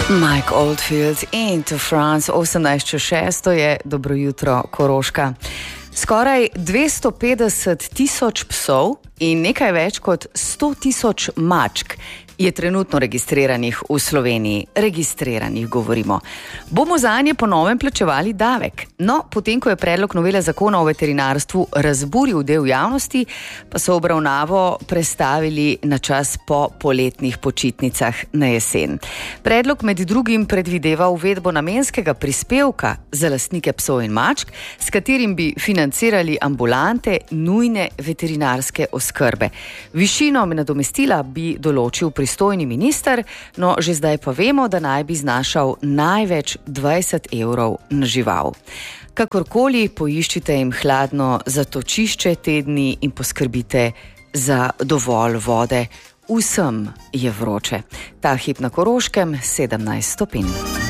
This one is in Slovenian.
Mike Oldfield Into France, 18:06, to je Dobro jutro Koroška. Skoraj 250 tisoč psov in nekaj več kot 100 tisoč mačk je trenutno registriranih v Sloveniji. Registriranih govorimo. Bomo zanje po novem plačevali davek. No, potem, ko je predlog novele zakona o veterinarstvu razburil del javnosti, pa so obravnavo prestavili na čas po poletnih počitnicah na jesen. Predlog med drugim predvideva uvedbo namenskega prispevka za lastnike psov in mačk, s katerim bi financirali ambulante nujne veterinarske oskrbe. Višino nadomestila bi določil pristojni minister, no že zdaj pa vemo, da naj bi znašal največ 20 evrov na žival. Kakorkoli, poiščite jim hladno zatočišče te dni in poskrbite za dovolj vode. Vsem je vroče. Ta hip na Koroškem 17 stopinj.